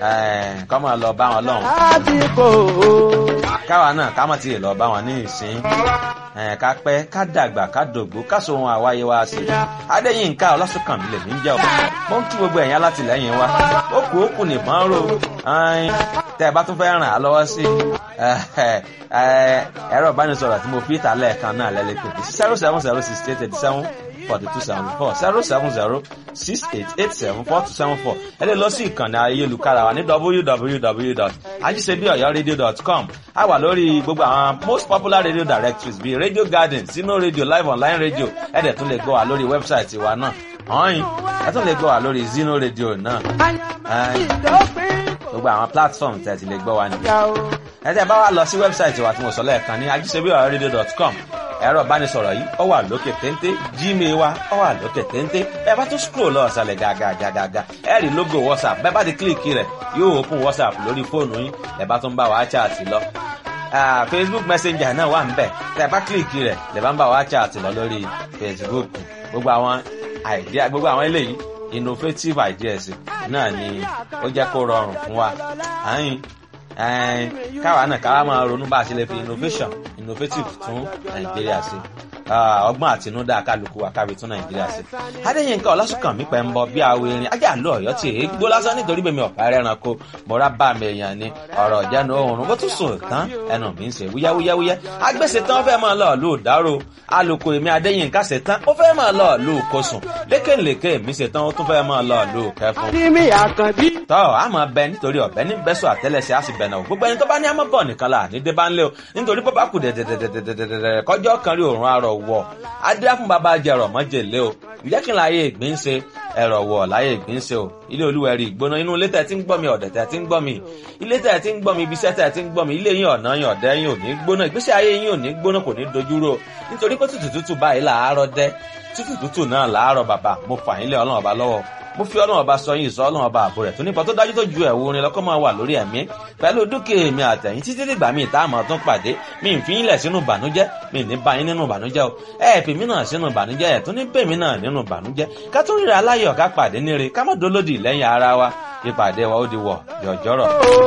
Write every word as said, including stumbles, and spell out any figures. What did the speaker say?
kọ́ máa lọ bá wọn lọ́hùn. káwa náà ká má ti lọ bá wọn ní ìsín ká pẹ́ ká dàgbà ká dògbó ká so ohun àwáyé wa sí. Adéyínká Ọlásùnkànmí lèmi ń jẹ́ ọ̀pọ̀ mo ń kí gbogbo ẹ̀yin alátìlẹ́yìn wa ó kù ó kù nìbọn ró tẹ́ ẹ bá tún fẹ́ ràn á lọ́wọ́ sí ẹ̀rọ ìbánisọ̀rọ̀ tí mo fi ìta lẹ́ẹ̀kan náà lẹ́lẹ́pẹ̀ zero seven zero six eight eight seven forty two seventy four zero seven zero six eight eight seven four two seven four ẹ lè lọ sí ìkànnì ayélujára wa ní w w w dot ajisebiyoyoradio dot com a wà lórí gbogbo àwọn most popular radio directories bíi Radio Garden, Sino Radio, Live Online Radio ẹ dẹ̀ tún lè gbọ́ wa lórí wẹ́bsáìtì wa náà ọ̀hìn ẹ tún lè gbọ́ wa lórí Zino Radio náà gbogbo àwọn platform tẹ̀ ti lè gbọ́ wa nìyẹn ẹ tẹ́ bá wa lọ sí wẹ́bsáìtì wa tí mo sọ lẹ́ẹ̀kan ní ajisebiyoyoradio dot com ẹ̀rọ ìbánisọ̀rọ̀ yìí ó wà lókè téńté Gmail wa ó wà lókè téńté ẹ bá tún scroll lọ ọ̀sàlẹ̀ gàgàgàgàgà ẹ rí logo WhatsApp bẹ́ẹ̀ bá ti kílìkì rẹ̀ yóò open WhatsApp lórí fóònù yín ẹ bá tún bá wa chat lọ. Facebook Messenger náà wà níbẹ̀ tẹ́ bá kílìkì rẹ̀ lẹ bá ń bá wa chat lọ lórí Facebook gbogbo àwọn idea gbogbo àwọn eléyìí innovative ideas náà ni ó jẹ́ kó rọrùn fún wa. àyìn káwa náà káwa máa ronú bá a ṣe lè fi innovation innovative tún Nàìjíríà ṣe ọgbọ́n àtinúdá kálukú wa kábi tún Nàìjíríà ṣe. Adéyínká Ọlásùnkànmí pẹ̀ ń bọ bí awo erin ajá àlọ́ ọ̀yọ́ tí èé gbó lásán nítorí bèmi ọ̀pá ẹranko mọ̀ra bá mi èèyàn ni ọ̀rọ̀ ìjánu oòrùn bó tún sùn tán ẹnu mi ń ṣe wúyáwúyáwúyá agbèsè tán ó fẹ́ máa lọ lù dárò alùkò èmi Adéyínká ṣe tán ó fẹ́ máa lọ lù kosùn lékèlékè mi ṣe tán ó tún fẹ́ máa lọ lù kẹfún. tọ́ a máa bẹ nítorí ọ̀bẹ ní bẹ́sọ̀ àtẹ́lẹsẹ̀ á sì bẹ̀ náà gbogbo ẹni tó bá ní àmọ́ bọ̀ nìkan là ní dé bá ń lé o nítorí bó bá kù dẹ̀dẹ̀dẹ̀dẹ̀dẹ̀dẹ̀ kọjọ́ kan rí òórùn arọ̀ wọ̀ adé fún bàbá jẹrọ mọ́jèlé o ìjẹ́ kí n láyé ìgbín ṣe ẹ̀rọ wọ̀ láyé ìgbín ṣe o ilé olúwẹ̀rí ìgbóná inú ilé tẹ̀ tí ń gbọ́ mi ọ̀dẹ̀ tẹ̀ tí ń gbọ́ mi ilé tẹ̀ tí ń gbọ́ mi ibiṣẹ́ tẹ̀ tí ń gbọ́ mi ilé yín ọ̀nà yín ọ̀dẹ́ yín ò ní gbóná ìgbésí ayé yín ò ní gbóná kò ní dojúrò nítorí pé tútù tútù báyìí làárọ̀ dẹ́ tútù tútù náà làárọ̀ bàbá mo fà yín lé Ọlọ́run ọba lọ́wọ́ mo fi Ọlọ́run ọba sọ yín ìsọ Ọlọ́run ọba àbò rẹ̀ tó nípa tó dájú tó ju ẹ̀wù orin lọ́kọ́ máa wà lórí ẹ̀mí pẹ̀lú dúkìá èmi àtẹ̀yìn títí dìgbà míì tá a máa tún pàdé mi ń fi yín lẹ̀ sínú ìbànújẹ́ mi ní bá yín nínú ìbànújẹ́ o ẹ fi mí náà sínú ìbànújẹ́ ẹ̀ tún ní bèmí náà nínú ìbànújẹ́ ká tún ríra aláyọ̀ ká pàdé níre ká má dolódì lẹ́yìn ara wa ìpàdé wa ó di wọ̀ jọ̀jọ̀rọ̀.